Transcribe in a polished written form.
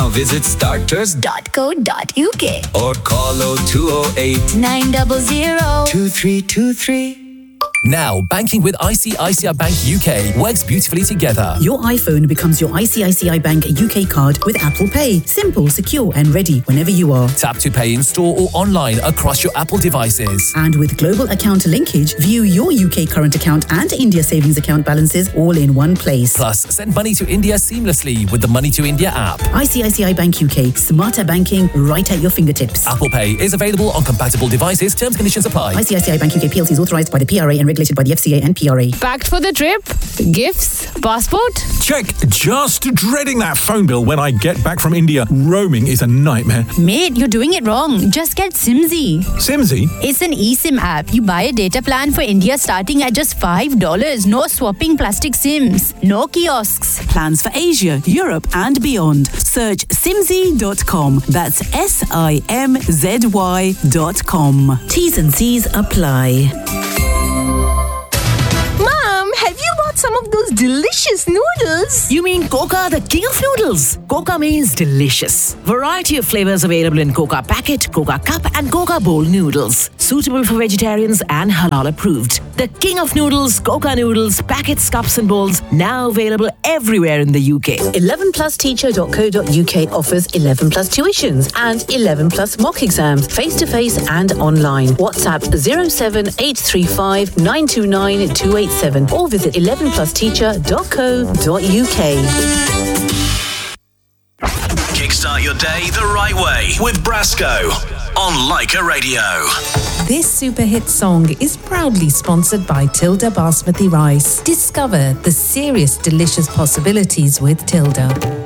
Now visit starters.co.uk or call 0208 900 2323. Now, banking with ICICI Bank UK works beautifully together. Your iPhone becomes your ICICI Bank UK card with Apple Pay. Simple, secure and ready whenever you are. Tap to pay in store or online across your Apple devices. And with global account linkage, view your UK current account and India savings account balances all in one place. Plus, send money to India seamlessly with the Money to India app. ICICI Bank UK. Smarter banking right at your fingertips. Apple Pay is available on compatible devices. Terms and conditions apply. ICICI Bank UK PLC is authorised by the PRA and regulated by the FCA and PRA. Packed for the trip? Gifts? Passport? Check. Just dreading that phone bill when I get back from India. Roaming is a nightmare. Mate, you're doing it wrong. Just get Simsy. Simsy? It's an eSIM app. You buy a data plan for India starting at just $5. No swapping plastic SIMs. No kiosks. Plans for Asia, Europe and beyond. Search simzy.com. That's SIMZY.com. T's and C's apply. Mom, have you bought some of those delicious noodles? You mean Coca, the king of noodles? Coca means delicious. Variety of flavors available in Coca Packet, Coca Cup and Coca Bowl noodles. Suitable for vegetarians and halal approved. The king of noodles, Coca noodles, packets, cups and bowls, now available everywhere in the UK. 11plusteacher.co.uk offers 11 plus tuitions and 11 plus mock exams, face-to-face and online. WhatsApp 07835 929 287 or visit 11plusteacher.co.uk. Kickstart your day the right way with Brasco on Leica Radio. This super hit song is proudly sponsored by Tilda Basmati Rice. Discover the serious delicious possibilities with Tilda.